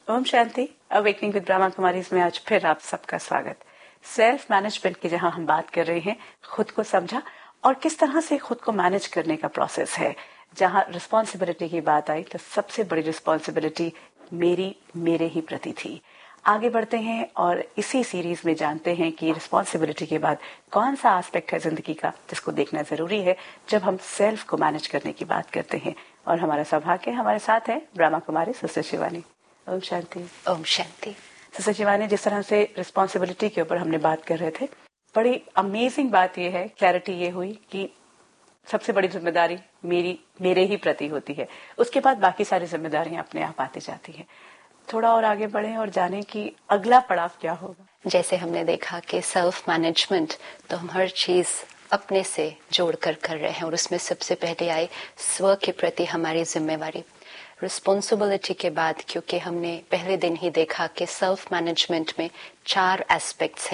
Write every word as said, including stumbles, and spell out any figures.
Om Shanti. Awakening with Brahma Kumaris में आज फिर आप सबका स्वागत। सेल्फ मैनेजमेंट की जहां हम बात कर रहे हैं, खुद को समझा और किस तरह से खुद को मैनेज करने का प्रोसेस है। जहां रिस्पॉन्सिबिलिटी की बात आई तो सबसे बड़ी रिस्पॉन्सिबिलिटी मेरी मेरे ही प्रति थी। आगे बढ़ते हैं और इसी सीरीज में जानते हैं कि रिस्पॉन्सिबिलिटी के बाद कौन सा एस्पेक्ट है जिंदगी का जिसको देखना जरूरी है जब हम सेल्फ को मैनेज करने की बात करते हैं। और हमारा सौभाग्य हमारे साथ है ब्रह्मा कुमारी सिस्टर शिवानी। ओम शांति। ओम शांति। सिस्टर शिवानी, जिस तरह से रिस्पॉन्सिबिलिटी के ऊपर हमने बात कर रहे थे, बड़ी अमेजिंग बात यह है, क्लैरिटी ये हुई कि सबसे बड़ी जिम्मेदारी मेरी मेरे ही प्रति होती है। उसके बाद बाकी सारी जिम्मेदारियां अपने आप आती जाती हैं। थोड़ा और आगे बढ़े और जाने कि अगला पड़ाव क्या होगा। जैसे हमने देखा कि सेल्फ मैनेजमेंट तो हम हर चीज अपने से जोड़कर कर रहे हैं और उसमें सबसे पहले आई स्व के प्रति हमारी जिम्मेवारी। रिस्पॉन्सिबिलिटी के बाद, क्योंकि हमने पहले दिन ही देखा कि सेल्फ मैनेजमेंट में चार एस्पेक्ट्स हैं।